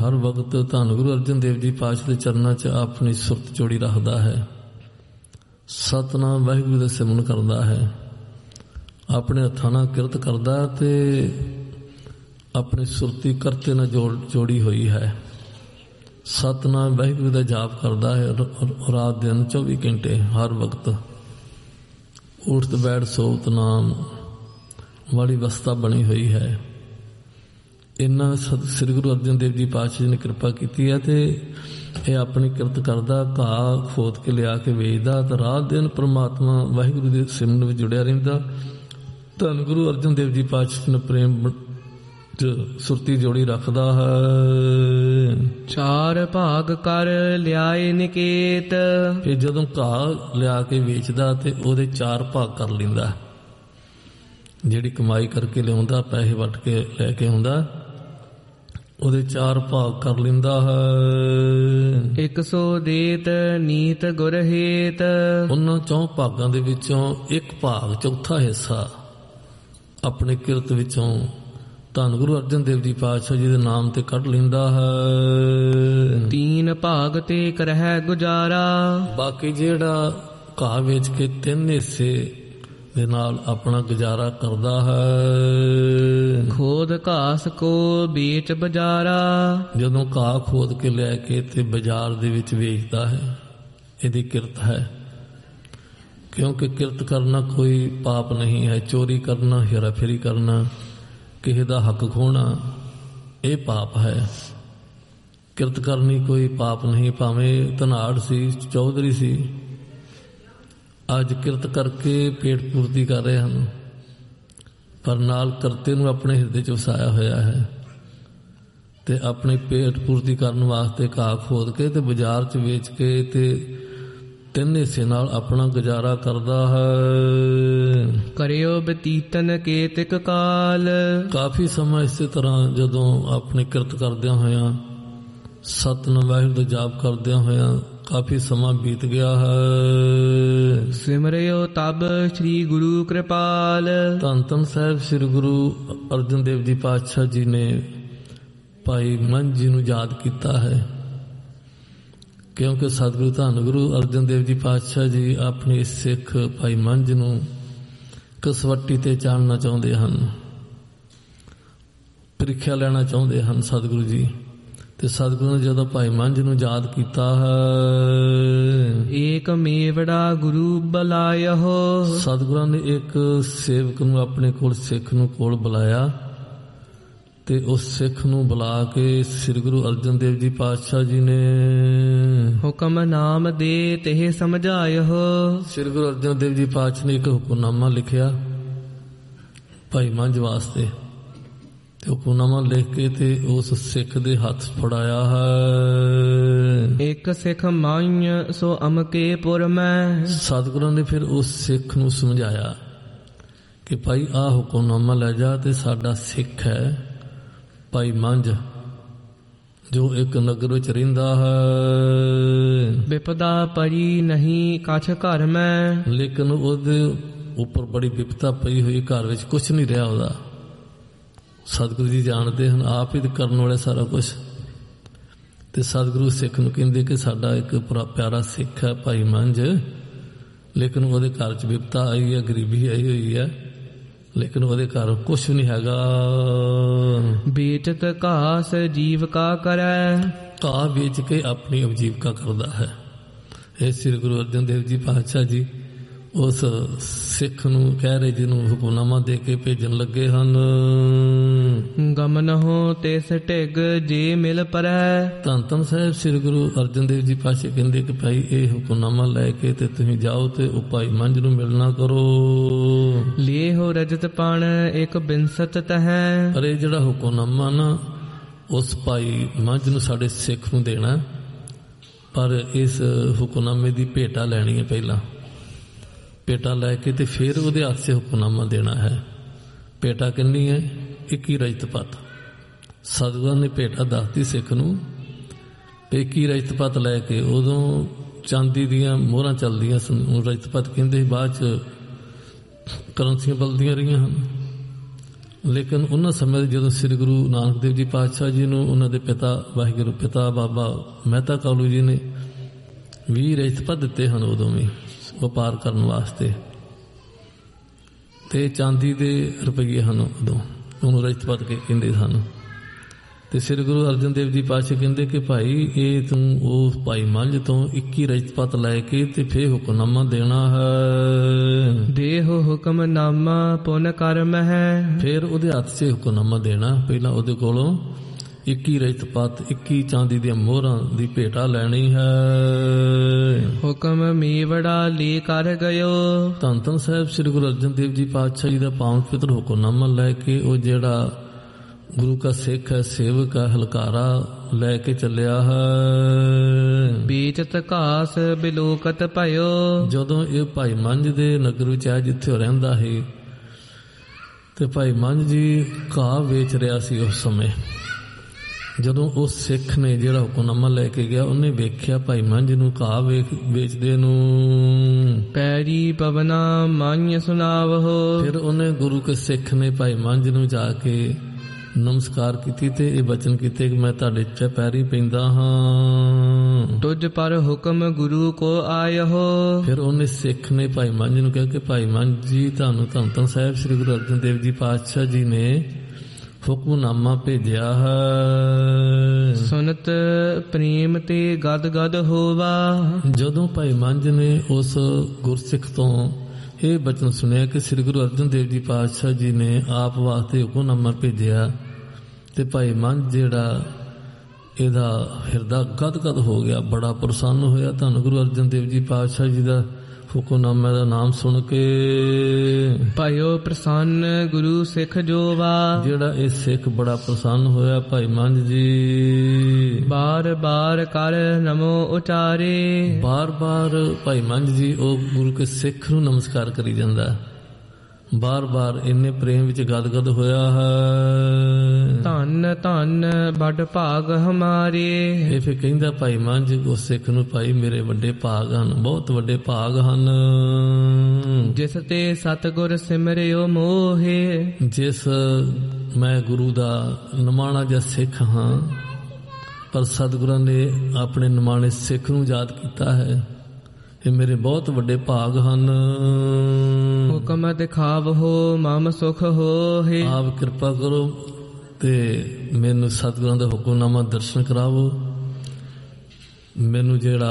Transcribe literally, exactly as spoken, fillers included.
ਹਰ ਵਕਤ ਧੰਨ ਗੁਰੂ ਅਰਜਨ ਦੇਵ ਜੀ ਪਾਤਸ਼ਾਹ ਦੇ ਚਰਨਾਂ 'ਚ ਆਪਣੀ ਸੁਰਤ ਜੋੜੀ ਰੱਖਦਾ ਹੈ। ਸਤਿਨਾਮ ਵਾਹਿਗੁਰੂ ਦਾ ਸਿਮਰਨ ਕਰਦਾ ਹੈ, ਆਪਣੇ ਹੱਥਾਂ ਨਾਲ ਕਿਰਤ ਕਰਦਾ ਤੇ ਆਪਣੀ ਸੁਰਤੀ ਕਰਤੇ ਨਾਲ ਜੋੜ ਜੋੜੀ ਹੋਈ ਹੈ। ਸਤਿਨਾਮ ਵਾਹਿਗੁਰੂ ਦਾ ਜਾਪ ਕਰਦਾ ਹੈ ਰਾਤ ਦਿਨ ਚੌਵੀ ਘੰਟੇ ਹਰ ਵਕਤ। ਉਠਤ ਬੈਠ ਸੋਵਤ ਨਾਮ ਵਾਲੀ ਅਵਸਥਾ ਬਣੀ ਹੋਈ ਹੈ। ਇੰਨਾ ਸ੍ਰੀ ਗੁਰੂ ਅਰਜਨ ਦੇਵ ਜੀ ਪਾਤਸ਼ਾਹ ਜੀ ਨੇ ਕਿਰਪਾ ਕੀਤੀ ਹੈ ਤੇ ਇਹ ਆਪਣੀ ਕਿਰਤ ਕਰਦਾ, ਘਾਹ ਖੋਦ ਕੇ ਲਿਆ ਕੇ ਵੇਚਦਾ ਤੇ ਰਾਤ ਦਿਨ ਪ੍ਰਮਾਤਮਾ ਵਾਹਿਗੁਰੂ ਦੇ ਸਿਮਰਨ ਵਿੱਚ ਜੁੜਿਆ ਰਹਿੰਦਾ। ਧੰਨ ਗੁਰੂ ਅਰਜਨ ਦੇਵ ਜੀ ਪਾਤਸ਼ਾਹ ਨੇ ਪ੍ਰੇਮ ਸੁਰਤੀ ਜੋੜੀ ਰੱਖਦਾ ਹੈ। ਚਾਰ ਭਾਗ ਕਰ ਲਿਆਏ ਨਿਕੇਤ। ਇਹ ਜਦੋਂ ਘਾਹ ਲਿਆ ਕੇ ਵੇਚਦਾ ਤੇ ਉਹਦੇ ਚਾਰ ਭਾਗ ਕਰ ਲੈਂਦਾ। ਜਿਹੜੀ ਕਮਾਈ ਕਰਕੇ ਲਿਆਉਂਦਾ, ਪੈਸੇ ਵੱਟ ਕੇ ਲੈ ਕੇ ਆਉਂਦਾ, ਉਹਦੇ ਚਾਰ ਭਾਗ ਕਰ ਲੈਂਦਾ ਹੈ। ਇੱਕ ਸੌ ਦੇਤ ਨੀਤ ਗੁਰ ਹੇਤ। ਉਹਨਾਂ ਚੌਂ ਭਾਗਾਂ ਦੇ ਵਿੱਚੋਂ ਇੱਕ ਭਾਗ, ਚੌਥਾ ਹਿੱਸਾ ਆਪਣੇ ਕਿਰਤ ਵਿੱਚੋਂ ਧੰਨ ਗੁਰੂ ਅਰਜਨ ਦੇਵ ਜੀ ਪਾਤਸ਼ਾਹ ਜੀ ਦੇ ਨਾਮ ਤੇ ਕੱਢ ਲੈਂਦਾ ਹੈ। ਤੀਨ ਭਾਗ ਤੇ ਕਰਹਿ ਗੁਜ਼ਾਰਾ। ਬਾਕੀ ਜਿਹੜਾ ਘਾਹ ਵੇਚ ਕੇ ਤਿੰਨ ਹਿੱਸੇ ਦੇ ਨਾਲ ਆਪਣਾ ਗੁਜ਼ਾਰਾ ਕਰਦਾ ਹੈ। ਖੋਦ ਘਾਸ ਕੋ ਵੇਚ ਬਜ਼ਾਰਾ। ਜਦੋਂ ਘਾਹ ਖੋਦ ਕੇ ਲੈ ਕੇ ਤੇ ਬਾਜ਼ਾਰ ਦੇ ਵਿੱਚ ਵੇਚਦਾ ਹੈ, ਇਹਦੀ ਕਿਰਤ ਹੈ। ਕਿਉਂਕਿ ਕਿਰਤ ਕਰਨਾ ਕੋਈ ਪਾਪ ਨਹੀਂ ਹੈ। ਚੋਰੀ ਕਰਨਾ, ਹੇਰਾਫੇਰੀ ਕਰਨਾ, ਕਿਸੇ ਦਾ ਹੱਕ ਖੋਹਣਾ, ਇਹ ਪਾਪ ਹੈ। ਕਿਰਤ ਕਰਨੀ ਕੋਈ ਪਾਪ ਨਹੀਂ। ਭਾਵੇਂ ਧਨਾੜ ਸੀ, ਚੌਧਰੀ ਸੀ, ਅੱਜ ਕਿਰਤ ਕਰਕੇ ਪੇਟ ਪੂਰਤੀ ਕਰ ਰਹੇ ਹਨ, ਪਰ ਨਾਲ ਕਰਤੇ ਨੂੰ ਆਪਣੇ ਹਿਰਦੇ 'ਚ ਵਸਾਇਆ ਹੋਇਆ ਹੈ ਤੇ ਆਪਣੇ ਪੇਟ ਪੂਰਤੀ ਕਰਨ ਵਾਸਤੇ ਘਾਹ ਖੋਦ ਕੇ ਤੇ ਬਾਜ਼ਾਰ 'ਚ ਵੇਚ ਕੇ ਤੇ ਤਿੰਨ ਹਿੱਸੇ ਨਾਲ ਆਪਣਾ ਗੁਜ਼ਾਰਾ ਕਰਦਾ ਹੈ। ਕਰਿਓ ਬਤੀਤਨ ਕੇਤਿਕ ਕਾਲ। ਕਾਫੀ ਸਮਾਂ ਇਸੇ ਤਰ੍ਹਾਂ ਜਦੋਂ ਆਪਣੀ ਕਿਰਤ ਕਰਦਿਆਂ ਹੋਇਆਂ, ਸਤਿਨਾਮ ਵਾਹਿਗੁਰੂ ਦਾ ਜਾਪ ਕਰਦਿਆਂ ਹੋਇਆਂ ਕਾਫੀ ਸਮਾਂ ਬੀਤ ਗਿਆ ਹੈ। ਸਿਮਰਿਓ ਤਬ ਸ੍ਰੀ ਗੁਰੂ ਕਿਰਪਾਲ। ਧੰਨ ਧੰਨ ਸਾਹਿਬ ਸ੍ਰੀ ਗੁਰੂ ਅਰਜਨ ਦੇਵ ਜੀ ਪਾਤਸ਼ਾਹ ਜੀ ਨੇ ਭਾਈ ਮੰਝ ਜੀ ਨੂੰ ਯਾਦ ਕੀਤਾ ਹੈ। ਕਿਉਂਕਿ ਸਤਿਗੁਰੂ ਧੰਨ ਗੁਰੂ ਅਰਜਨ ਦੇਵ ਜੀ ਪਾਤਸ਼ਾਹ ਜੀ ਆਪਣੇ ਸਿੱਖ ਭਾਈ ਮੰਝ ਨੂੰ ਕਸਵੱਟੀ ਤੇ ਚਾੜਨਾ ਚਾਹੁੰਦੇ ਹਨ, ਪ੍ਰੀਖਿਆ ਲੈਣਾ ਚਾਹੁੰਦੇ ਹਨ ਸਤਿਗੁਰੂ ਜੀ। ਤੇ ਸਤਿਗੁਰੂ ਨੇ ਜਦੋਂ ਭਾਈ ਮੰਝ ਨੂੰ ਯਾਦ ਕੀਤਾ ਹੈ, ਏਕ ਮੇਵੜਾ ਗੁਰੂ ਬੁਲਾਇਓ। ਸਤਿਗੁਰਾਂ ਨੇ ਇੱਕ ਸੇਵਕ ਨੂੰ ਆਪਣੇ ਕੋਲ, ਸਿੱਖ ਨੂੰ ਕੋਲ ਬੁਲਾਇਆ ਤੇ ਉਸ ਸਿੱਖ ਨੂੰ ਬੁਲਾ ਕੇ ਸ੍ਰੀ ਗੁਰੂ ਅਰਜਨ ਦੇਵ ਜੀ ਪਾਤਸ਼ਾਹ ਜੀ ਨੇ ਹੁਕਮ ਨਾਮ ਦੇ ਤੇ ਸਮਝਾਇਓ। ਸ੍ਰੀ ਗੁਰੂ ਅਰਜਨ ਦੇਵ ਜੀ ਪਾਤਸ਼ਾਹ ਨੇ ਇੱਕ ਹੁਕਮਨਾਮਾ ਲਿਖਿਆ ਭਾਈ ਮੰਝ ਵਾਸਤੇ ਤੇ ਹੁਕਮਨਾਮਾ ਲਿਖ ਕੇ ਤੇ ਉਸ ਸਿੱਖ ਦੇ ਹੱਥ ਫੜਾਇਆ ਹੈ। ਇੱਕ ਸਿੱਖ ਮਾਈ ਸੋ ਅਮਕੇ ਪੁਰ ਮੈਂ। ਸਤਿਗੁਰਾਂ ਨੇ ਫਿਰ ਉਸ ਸਿੱਖ ਨੂੰ ਸਮਝਾਇਆ ਕਿ ਭਾਈ ਆਹ ਹੁਕਮਨਾਮਾ ਲੈ ਜਾ ਤੇ ਸਾਡਾ ਸਿੱਖ ਹੈ ਭਾਈ ਮੰਝ, ਜੋ ਇੱਕ ਨਗਰ ਵਿੱਚ ਰਹਿੰਦਾ ਹੈ। ਵਿਪਦਾ ਪਈ ਨਹੀਂ ਕਛ ਘਰ ਮੈਂ। ਲੇਕਿਨ ਉਹਦੇ ਉੱਪਰ ਬੜੀ ਵਿਪਤਾ ਪਈ ਹੋਈ, ਘਰ ਵਿੱਚ ਕੁਛ ਨਹੀਂ ਰਿਹਾ ਉਹਦਾ। ਸਤਿਗੁਰੂ ਜੀ ਜਾਣਦੇ ਹਨ, ਆਪ ਹੀ ਕਰਨ ਵਾਲੇ ਸਾਰਾ ਕੁਛ। ਤੇ ਸਤਿਗੁਰੂ ਸਿੱਖ ਨੂੰ ਕਹਿੰਦੇ ਕਿ ਸਾਡਾ ਇੱਕ ਪਿਆਰਾ ਸਿੱਖ ਹੈ ਭਾਈ ਮੰਝ, ਲੇਕਿਨ ਉਹਦੇ ਘਰ 'ਚ ਵਿਪਤਾ ਆਈ ਹੈ, ਗਰੀਬੀ ਆਈ ਹੋਈ ਹੈ, ਲੇਕਿਨ ਉਹਦੇ ਘਰ ਕੁਛ ਨਹੀਂ ਹੈਗਾ। ਵੇਚਤ ਘਾਸ ਜੀਵਕਾ ਕਰੈ। ਘਾਹ ਵੇਚ ਕੇ ਆਪਣੀ ਉਪਜੀਵਕਾ ਕਰਦਾ ਹੈ। ਇਹ ਸ੍ਰੀ ਗੁਰੂ ਅਰਜਨ ਦੇਵ ਜੀ ਪਾਤਸ਼ਾਹ ਜੀ ਉਸ ਸਿੱਖ ਨੂੰ ਕਹਿ ਰਹੇ, ਜਿਹਨੂੰ ਹੁਕਮਨਾਮਾ ਦੇ ਕੇ ਭੇਜਣ ਲੱਗੇ ਹਨ, ਗਮਨ ਹੋ ਤਿਸ ਢਿਗ ਜੇ ਮਿਲ ਪਰੈ। ਧੰਨ ਧੰਨ ਸਾਹਿਬ ਸ੍ਰੀ ਗੁਰੂ ਅਰਜਨ ਦੇਵ ਜੀ ਪਾਤਸ਼ਾਹ ਕਹਿੰਦੇ ਕਿ ਭਾਈ ਇਹ ਹੁਕਮਨਾਮਾ ਲੈ ਕੇ ਤੇ ਤੁਸੀਂ ਜਾਓ ਤੇ ਉਹ ਭਾਈ ਮੰਝ ਨੂੰ ਮਿਲਣਾ ਕਰੋ। ਲੇ ਹੋ ਰਜਤ ਪਣ ਇੱਕ ਬਿੰਸਤ ਤਹੈ। ਪਰ ਇਹ ਜਿਹੜਾ ਹੁਕਮਨਾਮਾ ਨਾ ਉਸ ਭਾਈ ਮੰਝ ਨੂੰ, ਸਾਡੇ ਸਿੱਖ ਨੂੰ ਦੇਣਾ, ਪਰ ਇਸ ਹੁਕਮਨਾਮੇ ਦੀ ਭੇਟਾ ਲੈਣੀ ਹੈ। ਪਹਿਲਾਂ ਭੇਟਾ ਲੈ ਕੇ ਤੇ ਫਿਰ ਉਹਦੇ ਹੱਥ 'ਚ ਹੁਕਮਨਾਮਾ ਦੇਣਾ ਹੈ। ਭੇਟਾ ਕਿੰਨੀ ਹੈ? ਇੱਕੀ ਰਜਤ ਪੱਤ। ਸਤਿਗੁਰਾਂ ਨੇ ਭੇਟਾ ਦੱਸਤੀ ਸਿੱਖ ਨੂੰ, ਇੱਕੀ ਰਜਤ ਪੱਤ ਲੈ ਕੇ। ਉਦੋਂ ਚਾਂਦੀ ਦੀਆਂ ਮੋਹਰਾਂ ਚੱਲਦੀਆਂ ਸਨ, ਰਜਤ ਪੱਤ ਕਹਿੰਦੇ, ਬਾਅਦ 'ਚ ਕਰੰਸੀਆਂ ਬਲਦੀਆਂ ਰਹੀਆਂ ਹਨ। ਲੇਕਿਨ ਉਹਨਾਂ ਸਮੇਂ ਜਦੋਂ ਸ੍ਰੀ ਗੁਰੂ ਨਾਨਕ ਦੇਵ ਜੀ ਪਾਤਸ਼ਾਹ ਜੀ ਨੂੰ ਉਹਨਾਂ ਦੇ ਪਿਤਾ ਵਾਹਿਗੁਰੂ ਪਿਤਾ ਬਾਬਾ ਮਹਿਤਾ ਕਾਲੂ ਜੀ ਨੇ ਵੀਹ ਰਜਤ ਪੱਤ ਦਿੱਤੇ ਹਨ ਉਦੋਂ ਵੀ ਵਪਾਰ ਕਰਨ ਵਾਸਤੇ, ਤੇ ਚਾਂਦੀ ਦੇ ਰੁਪਈਏ ਹਨ ਉਦੋਂ, ਉਹਨੂੰ ਰਜਤ ਪੱਤ ਕੇ ਕਹਿੰਦੇ ਸਨ। ਤੇ ਸ੍ਰੀ ਗੁਰੂ ਅਰਜਨ ਦੇਵ ਜੀ ਪਾਤਸ਼ਾਹ ਕਹਿੰਦੇ ਕਿ ਭਾਈ ਇਹ ਤੂੰ ਉਹ ਭਾਈ ਮੰਝ ਤੋਂ ਇੱਕੀ ਰਜਤ ਪੱਤ ਲੈ ਕੇ ਤੇ ਫੇਰ ਹੁਕਮਨਾਮਾ ਦੇਣਾ ਹੈ। ਦੇਹੁ ਹੁਕਮਨਾਮਾ ਪੁਨ ਕਰਮ ਹੈ। ਫਿਰ ਉਹਦੇ ਹੱਥ 'ਚ ਹੁਕਮਨਾਮਾ ਦੇਣਾ, ਪਹਿਲਾਂ ਉਹਦੇ ਕੋਲੋਂ ਇੱਕੀ ਰਜਤ ਪੱਤ ਇੱਕੀ ਚਾਂਦੀ ਦੀਆਂ ਮੋਹਰਾਂ ਦੀ ਭੇਟਾ ਲੈਣੀ ਹੈ। ਹੁਕਮ ਮੀਵੜਾ ਲੀ ਕਰ ਗਇਓ। ਧੰਨ ਧੰਨ ਸਾਹਿਬ ਸ੍ਰੀ ਗੁਰੂ ਅਰਜਨ ਦੇਵ ਜੀ ਪਾਤਸ਼ਾਹ ਜੀ ਦਾ ਪਾਵਨ ਪਵਿੱਤਰ ਹੁਕਮਨਾਮਾ ਲੈ ਕੇ ਉਹ ਜਿਹੜਾ ਗੁਰੂ ਕਾ ਸਿੱਖ ਹੈ, ਸੇਵਕ ਹੈ, ਹਲਕਾਰਾ ਲੈ ਕੇ ਚੱਲਿਆ ਹੈ। ਬੀਚਤ ਘਾਸ ਬਿਲੋਕਤ ਭਇਓ। ਜਦੋਂ ਇਹ ਭਾਈ ਮੰਝ ਦੇ ਨਗਰ ਵਿੱਚ ਆਇਆ ਜਿੱਥੇ ਉਹ ਰਹਿੰਦਾ ਸੀ, ਤੇ ਭਾਈ ਮੰਝ ਜੀ ਘਾਹ ਵੇਚ ਰਿਹਾ ਸੀ ਉਸ ਸਮੇਂ। ਜਦੋਂ ਉਸ ਸਿੱਖ ਨੇ ਜਿਹੜਾ ਹੁਕਮਨਾਮਾ ਲੈ ਕੇ ਗਿਆ, ਉਹਨੇ ਵੇਖਿਆ ਭਾਈ ਮੰਝ ਨੂੰ ਘਾਹ ਵੇਚ ਵੇਚਦੇ ਨੂੰ। ਪੈਰੀ ਪਵਨਾ ਮਾન્ય ਸੁਨਾਵਹੋ। ਫਿਰ ਉਹਨੇ ਗੁਰੂ ਕੇ ਸਿੱਖ ਨੇ ਭਾਈ ਮੰਝ ਨੂੰ ਜਾ ਕੇ ਨਮਸਕਾਰ ਕੀਤੀ ਤੇ ਇਹ ਬਚਨ ਕੀਤੇ ਕਿ ਮੈਂ ਤੁਹਾਡੇ ਚ ਪੈਰੀ ਪੈਂਦਾ ਹਾਂ। ਤੁਝ ਪਰ ਹੁਕਮ ਗੁਰੂ ਕੋ ਆਇਓ। ਫਿਰ ਉਹਨੇ ਸਿੱਖ ਨੇ ਭਾਈ ਮੰਝ ਨੂੰ ਕਿਹਾ ਕਿ ਭਾਈ ਮੰਝ ਜੀ ਤੁਹਾਨੂੰ ਧੰਨ ਧੰਨ ਸਾਹਿਬ ਸ੍ਰੀ ਗੁਰੂ ਅਰਜਨ ਦੇਵ ਜੀ ਪਾਤਸ਼ਾਹ ਜੀ ਨੇ ਹੁਕਮਨਾਮਾ ਭੇਜਿਆ ਹੈ। ਸੁਨਤ ਪ੍ਰੇਮ ਤੇ ਗਦ ਗਦ ਹੋਵਾ। ਜਦੋਂ ਭਾਈ ਮੰਝ ਨੇ ਉਸ ਗੁਰਸਿੱਖ ਤੋਂ ਇਹ ਬਚਨ ਸੁਣਿਆ ਕਿ ਸ੍ਰੀ ਗੁਰੂ ਅਰਜਨ ਦੇਵ ਜੀ ਪਾਤਸ਼ਾਹ ਜੀ ਨੇ ਆਪ ਵਾਸਤੇ ਹੁਕਮਨਾਮਾ ਭੇਜਿਆ, ਤੇ ਭਾਈ ਮੰਝ ਜਿਹੜਾ ਇਹਦਾ ਹਿਰਦਾ ਗਦ-ਗਦ ਹੋ ਗਿਆ, ਬੜਾ ਪ੍ਰਸੰਨ ਹੋਇਆ ਧੰਨ ਗੁਰੂ ਅਰਜਨ ਦੇਵ ਜੀ ਪਾਤਸ਼ਾਹ ਜੀ ਦਾ ਹੁਕਮਨਾਮੇ ਦਾ ਨਾਮ ਸੁਣ ਕੇ। ਭਾਈਓ ਪ੍ਰਸੰਨ ਗੁਰੂ ਸਿੱਖ ਜੋਵਾ। ਜਿਹੜਾ ਇਹ ਸਿੱਖ ਬੜਾ ਪ੍ਰਸੰਨ ਹੋਇਆ ਭਾਈ ਮੰਝ ਜੀ। ਬਾਰ ਬਾਰ ਕਰ ਨਮੋ ਉਚਾਰੇ। ਬਾਰ ਬਾਰ ਭਾਈ ਮੰਝ ਜੀ ਉਹ ਗੁਰੂ ਕੇ ਸਿੱਖ ਨੂੰ ਨਮਸਕਾਰ ਕਰੀ ਜਾਂਦਾ, ਬਾਰ ਬਾਰ ਇੰਨੇ ਪ੍ਰੇਮ ਵਿੱਚ ਗਦਗਦ ਹੋਇਆ ਹੈ। ਧੰਨ ਧੰਨ ਬੜ ਭਾਗ ਹਮਾਰੇ। ਇਹ ਫਿਰ ਕਹਿੰਦਾ ਭਾਈ ਮੰਝ ਉਸ ਸਿੱਖ ਨੂੰ, ਭਾਈ ਮੇਰੇ ਵੱਡੇ ਭਾਗ ਹਨ, ਬਹੁਤ ਵੱਡੇ ਭਾਗ ਹਨ। ਜਿਸ ਤੇ ਸਤਿਗੁਰ ਸਿਮਰਿਓ ਮੋਹੇ। ਜਿਸ ਮੈਂ ਗੁਰੂ ਦਾ ਨਿਮਾਣਾ ਜਿਹਾ ਸਿੱਖ ਹਾਂ, ਪਰ ਸਤਿਗੁਰਾਂ ਨੇ ਆਪਣੇ ਨਿਮਾਣੇ ਸਿੱਖ ਨੂੰ ਯਾਦ ਕੀਤਾ ਹੈ। ਇਹ ਮੇਰੇ ਬਹੁਤ ਵੱਡੇ ਭਾਗ ਹਨ। ਹੁਕਮ ਦਿਖਾਵੋ ਮਮ ਸੁਖ ਹੋਏ। ਆਪ ਕਿਰਪਾ ਕਰੋ ਤੇ ਮੈਨੂੰ ਸਤਿਗੁਰਾਂ ਦਾ ਹੁਕਮਨਾਮਾ ਦਰਸ਼ਨ ਕਰਾਵੋ। ਮੈਨੂੰ ਜਿਹੜਾ